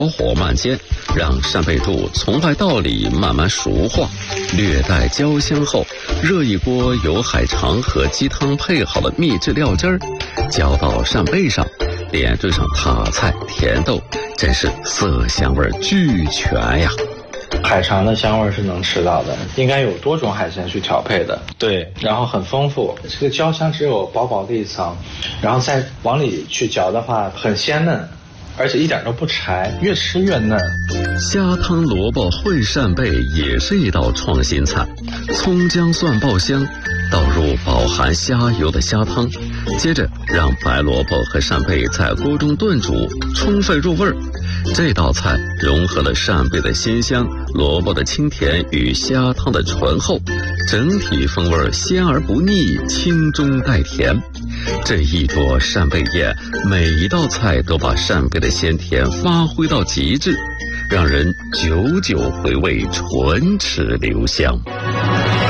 火慢煎，让扇贝柱从外到里慢慢熟化，略带焦香后，热一锅由海肠和鸡汤配好的秘制料汁儿，浇到扇贝上，点缀上塔菜、甜豆，真是色香味俱全呀！ 海肠的香味是能吃到的，应该有多种海鲜去调配的，对，然后很丰富。这个焦香只有薄薄的一层，然后再往里去嚼的话，很鲜嫩。而且一点都不柴，越吃越嫩。 虾汤萝卜烩扇贝也是一道创新菜，葱姜蒜爆香，倒入饱含虾油的虾汤，接着让白萝卜和扇贝在锅中炖煮，充分入味儿。这道菜融合了扇贝的鲜香、萝卜的清甜与虾汤的醇厚，整体风味鲜而不腻，清中带甜。这一桌扇贝宴，每一道菜都把扇贝的鲜甜发挥到极致，让人久久回味，唇齿留香。